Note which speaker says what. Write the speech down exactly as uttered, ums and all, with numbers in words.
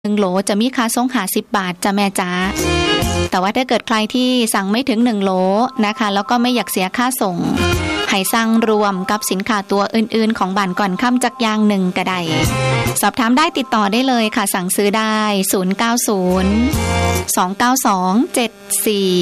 Speaker 1: หนึ่งโหลจะมีค่าส่งห้าสิบบาทจ้ะแม่จ๋าแต่ว่าถ้าเกิดใครที่สั่งไม่ถึงหนึ่งโหลนะคะแล้วก็ไม่อยากเสียค่าส่งให้สั่งรวมกับสินค้าตัวอื่นๆของบ้านก่อนค่ำจักอย่างหนึ่งก็ได้สอบถามได้ติดต่อได้เลยค่ะสั่งซื้อได้ศูนย์ เก้า ศูนย์ สอง เก้า สอง เจ็ด สี่